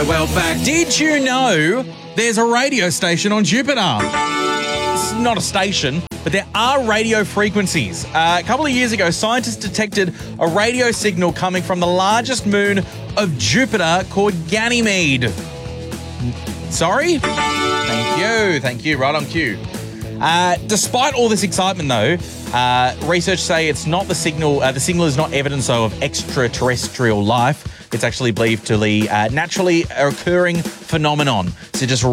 farewell back. Did you know there's a radio station on Jupiter? It's not a station, but there are radio frequencies. A couple of years ago, scientists detected a radio signal coming from the largest moon of Jupiter called Ganymede. Sorry? Thank you. Right on cue. Despite all this excitement, though, research say it's not the signal. The signal is not evidence of extraterrestrial life. It's actually believed to be naturally occurring phenomenon. So just